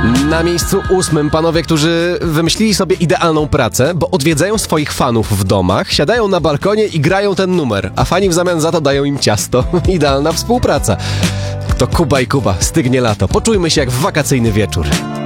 Na miejscu 8 panowie, którzy wymyślili sobie idealną pracę, bo odwiedzają swoich fanów w domach, siadają na balkonie i grają ten numer, a fani w zamian za to dają im ciasto. Idealna współpraca. To Kuba i Kuba, stygnie lato. Poczujmy się jak w wakacyjny wieczór.